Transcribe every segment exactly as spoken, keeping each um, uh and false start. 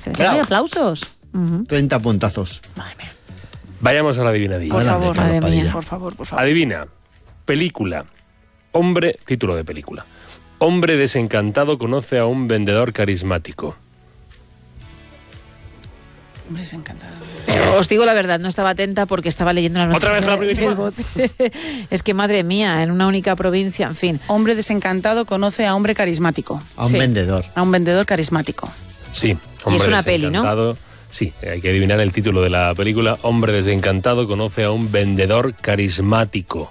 veces. Bravo. ¿Hay aplausos? Uh-huh. treinta puntazos. Madre mía. Vayamos a la adivinadilla. Por Adelante, favor, Carlos madre mía, Padilla. por favor, por favor. Adivina. Película. Hombre, título de película. Hombre desencantado conoce a un vendedor carismático. Hombre, es encantado. Os digo la verdad, no estaba atenta porque estaba leyendo la noticia. ¿Otra vez la primera? del bote. Es que, madre mía, en una única provincia, en fin. Hombre desencantado conoce a hombre carismático. A un Sí. vendedor. A un vendedor carismático. Sí. Hombre es una peli, ¿no? desencantado. Sí, hay que adivinar el título de la película. Hombre desencantado conoce a un vendedor carismático.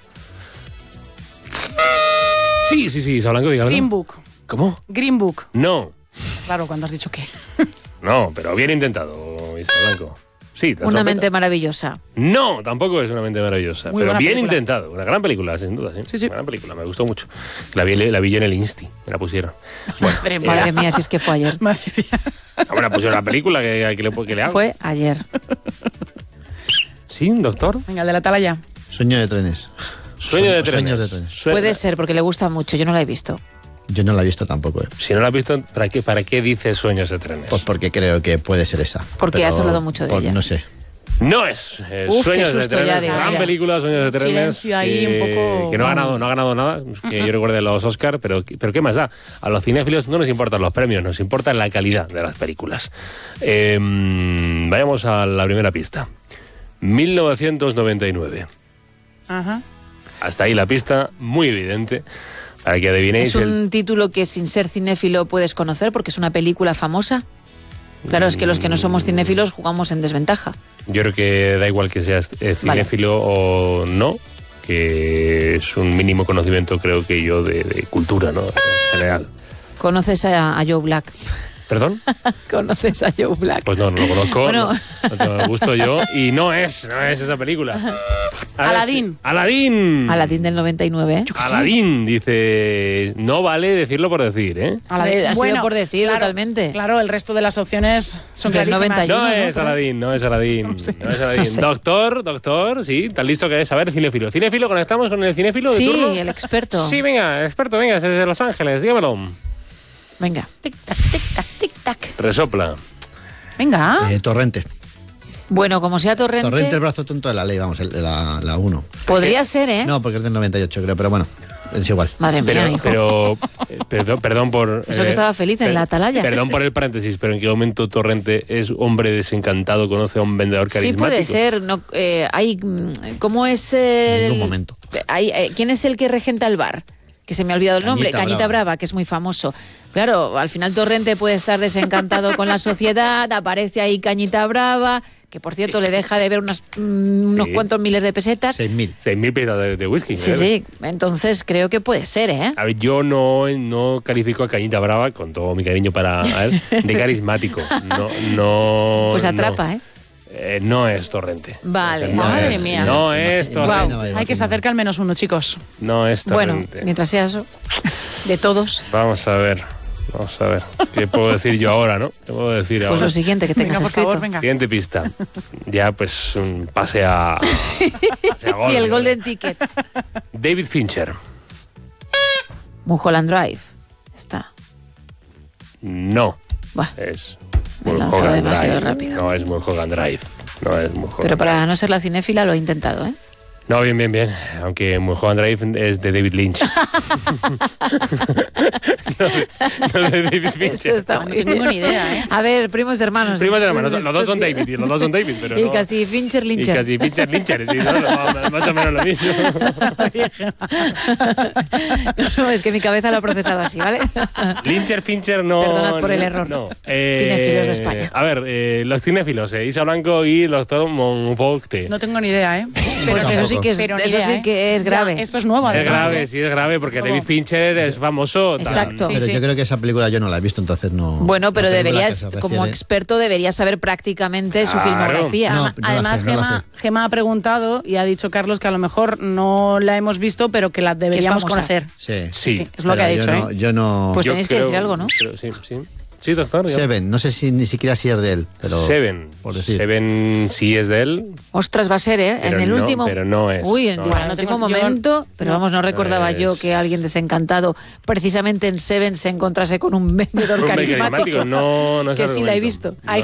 Sí, sí, sí, Blanco, dígame. Green Book. ¿Cómo? Green Book. No, Claro, cuando has dicho que. no, pero bien intentado, Isa Blanco. Sí, la Una trompeta. mente maravillosa. No, tampoco es una mente maravillosa, Muy pero buena bien película. intentado. Una gran película, sin duda, sí. Sí, sí. Una gran película, me gustó mucho. La vi, la vi yo en el Insti, me la pusieron. Bueno, Madre mía. Madre mía, si es que fue ayer. Madre mía. ah, bueno, pusieron la película que, que, le, que le hago. Fue ayer. ¿Sí, doctor? Venga, el de la atalaya. Sueño de trenes. Sueño de trenes. Sueños de trenes. Sueño- Puede ser, porque le gusta mucho. Yo no la he visto. Yo no la he visto tampoco, ¿eh? Si no la has visto, ¿para qué, para qué dices Sueños de trenes? Pues porque creo que puede ser esa. Porque Pero has hablado mucho de por- ella. No sé. No es eh, Uf, qué Sueños de susto trenes, ya, digo, gran mira. película, Sueños de trenes. Silencio ahí, que, un poco- que no ha ganado, no ha ganado nada, que yo recuerde los Oscar, pero, pero ¿qué más da? A los cinéfilos no nos importan los premios, nos importa la calidad de las películas. Eh, vayamos a la primera pista. mil novecientos noventa y nueve. Ajá. Hasta ahí la pista, muy evidente, para que adivinéis Es un el... título que sin ser cinéfilo puedes conocer porque es una película famosa. Claro, es que los que no somos cinéfilos jugamos en desventaja. Yo creo que da igual que seas eh, cinéfilo o no, que es un mínimo conocimiento, creo que yo, de, de cultura, ¿no? En general. ¿Conoces a, a Joe Black? ¿Perdón? ¿Conoces a Joe Black? Pues no, no lo conozco, Bueno. no, no tengo gusto yo, y no es, no es esa película. A ver Aladín. si- Aladín. Aladín del noventa y nueve, ¿eh? Aladín, dice, no vale decirlo por decir, ¿eh? Eh, ha sido por decir totalmente. Claro, el resto de las opciones son Del clarísimas. noventa y uno. No ¿no? es Aladín, no es Aladín, no, sé. es Aladín. No sé. Doctor, doctor, sí, tan listo que es. A ver, cinéfilo. ¿Cinéfilo? ¿Conectamos con el cinéfilo de Sí, turno? el experto. Sí, venga, experto, venga, desde Los Ángeles, dígamelo. Venga. Tic-tac, tic-tac, tic-tac. Resopla. Venga. Eh, Torrente. Bueno, como sea Torrente, Torrente, el brazo tonto de la ley, vamos, el- la, la uno. podría ser, ¿eh? No, porque es del noventa y ocho, creo, pero bueno, es igual. Madre mía, Pero, hijo. pero eh, perdón, perdón por... Eso que estaba feliz en la atalaya. Perdón por el paréntesis, pero ¿en qué momento Torrente es hombre desencantado, conoce a un vendedor Sí, carismático? puede ser. No, eh, hay, mm, ¿cómo es el...? En ningún momento. Hay, eh, ¿Quién es el que regenta el bar? Que se me ha olvidado el nombre. Cañita Cañita Brava. Brava, que es muy famoso. Claro, al final Torrente puede estar desencantado con la sociedad, aparece ahí Cañita Brava, que por cierto le deja de ver unas, mm, unos Sí. cuantos miles de pesetas. seis mil. Seis mil piezas de, de whisky. Sí, ¿eh? sí. Entonces creo que puede ser, ¿eh? A ver, yo no, no califico a Cañita Brava, con todo mi cariño para él, de carismático. No, no. Pues no. atrapa, ¿eh? Eh, no es Torrente. Vale. No Madre es, mía. No es Imagina- Torrente. imagina- Hay que se acerca al menos uno, chicos. No es Bueno, Torrente. mientras sea eso, de todos, Vamos a ver. Vamos a ver. ¿Qué puedo decir yo ahora, no? ¿Qué puedo decir pues ahora? lo siguiente que tengas Venga, por escrito. favor, venga. Siguiente pista. Ya, pues, un pase a. pase a gol, Y el ¿no? Golden Ticket. David Fincher. Mulholland Drive. Está. No. Buah, Es. Me he lanzado Mulholland demasiado Drive. rápido. No es Mulholland Drive. No es Mulholland pero para Drive. no ser la cinéfila lo he intentado, ¿eh? No, bien, bien, bien. Aunque Mulholland Drive es de David Lynch. no, de, no de David Eso Fincher. está No muy tengo bien. ni idea, ¿eh? A ver, primos hermanos. Primos hermanos, Esto los dos son tiene- David, y los dos son David, pero Y no. casi Fincher Y Lyncher. casi Fincher Lyncher, sí, no, no, más o menos lo mismo. No, no, es que mi cabeza lo ha procesado así, ¿vale? Lyncher, Fincher, no. Perdonad por el no, error. No. Eh, Cinéfilos de España. A ver, eh, los cinéfilos, eh, Isa Blanco y el doctor Monfocte. No tengo ni idea, ¿eh? Pues eso sí que es, Pero ni eso idea, sí ¿eh? que es Ya, grave. esto es nuevo, Es además. grave, ¿eh? sí, es grave, porque ¿Cómo? David Fincher es famoso. tan- Exacto. Sí, Pero sí. yo creo que esa película yo no la he visto, entonces no. Bueno, pero la película que deberías, se refiere- como experto, deberías saber prácticamente su Claro. filmografía. No, Además, no la además sé, no la Gema, sé. Gema ha preguntado y ha dicho Carlos que a lo mejor no la hemos visto, pero que la deberíamos famosa. conocer. Sí. Sí. Es lo que Pero ha dicho, yo no, ¿eh? yo no. Pues Yo tenéis que decir algo, ¿no? creo- sí, sí. Sí, doctor. yo- Seven, no sé si ni siquiera si es de él, pero. Seven. Por decir. Seven sí es de él. Ostras, va a ser, ¿eh? Pero en el no, último. pero no es, Uy, en no digo, es. en el No último tengo- yo- momento. Pero no. vamos, no recordaba Es- yo que alguien desencantado, precisamente en Seven, se encontrase con un vendedor Hombre, carismático. No, no es que sí la he argumento. visto. Hay